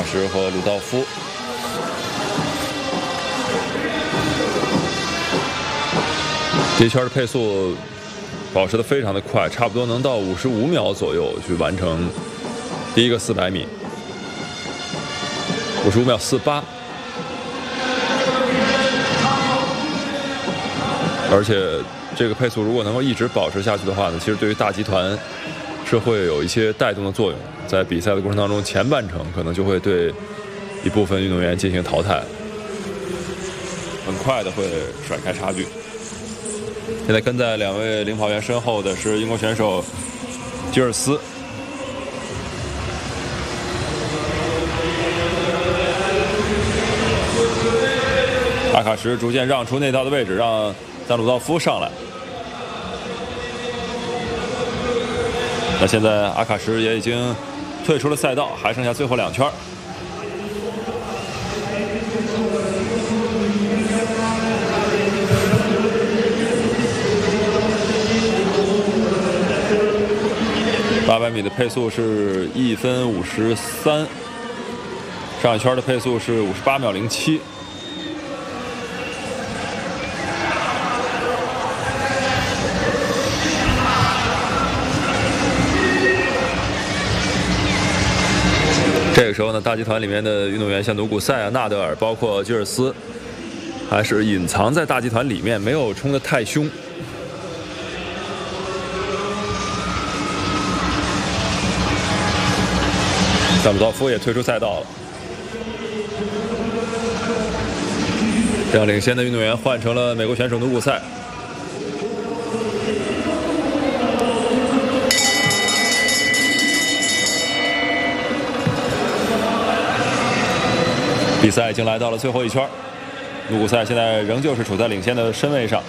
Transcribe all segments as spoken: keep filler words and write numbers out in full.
什和鲁道夫。这一圈的配速保持的非常的快，差不多能到五十五秒左右去完成第一个四百米，五十五秒四八。而且这个配速如果能够一直保持下去的话呢，其实对于大集团是会有一些带动的作用，在比赛的过程当中，前半程可能就会对一部分运动员进行淘汰，很快的会甩开差距。现在跟在两位领跑员身后的是英国选手吉尔斯。阿卡什逐渐让出内道的位置，让赞鲁道夫上来。那现在阿卡什也已经退出了赛道，还剩下最后两圈。八百米的配速是一分五十三，上一圈的配速是五十八秒零七。这个时候呢，大集团里面的运动员像努古塞啊、纳德尔，包括吉尔斯，还是隐藏在大集团里面，没有冲得太凶。赞鲁道夫也退出赛道了，这样领先的运动员换成了美国选手努古塞。比赛已经来到了最后一圈，努古塞现在仍旧是处在领先的身位上。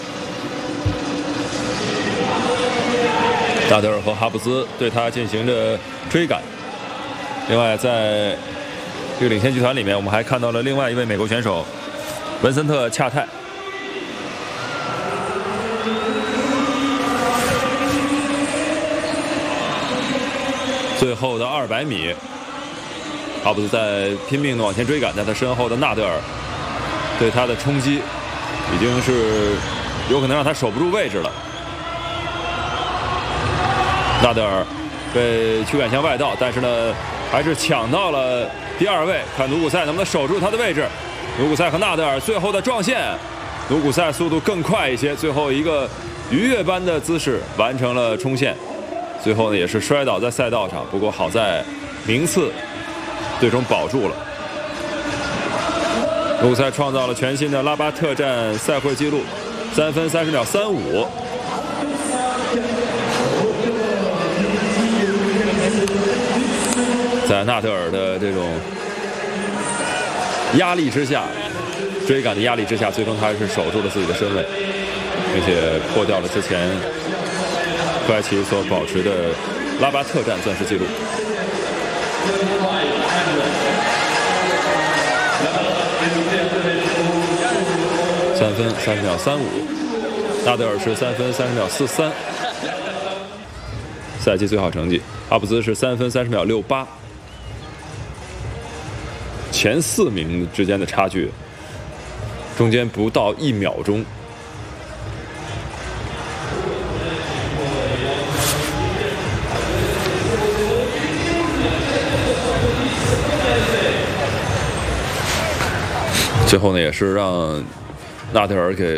纳德尔和哈布兹对他进行着追赶。另外，在这个领先集团里面，我们还看到了另外一位美国选手文森特·恰泰。最后的二百米，哈布斯在拼命的往前追赶，在他身后的纳德尔对他的冲击已经是有可能让他守不住位置了。纳德尔被驱赶向外道，但是呢，还是抢到了第二位，看努古塞能不能守住他的位置。努古塞和纳德尔最后的撞线，努古塞速度更快一些，最后一个鱼跃般的姿势完成了冲线。最后呢，也是摔倒在赛道上，不过好在名次最终保住了。努古塞创造了全新的拉巴特站赛会纪录，三分三十秒三五。在纳德尔的这种压力之下，追赶的压力之下，最终他还是守住了自己的身位，并且破掉了之前克莱奇所保持的拉巴特站钻石纪录。三分三十秒三五，纳德尔是三分三十秒四三，赛季最好成绩。阿布兹是三分三十秒六八。前四名之间的差距，中间不到一秒钟。最后呢，也是让纳德尔给